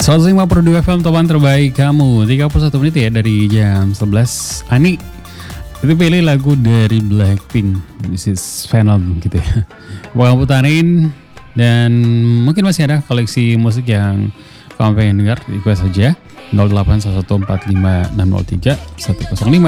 105.2 FM teman terbaik kamu. 31 menit ya dari jam 11. Ani itu pilih lagu dari Blackpink, This is Venom gitu ya. Bakal putarin. Dan mungkin masih ada koleksi musik yang kamu pengen dengar, request aja 081145603105.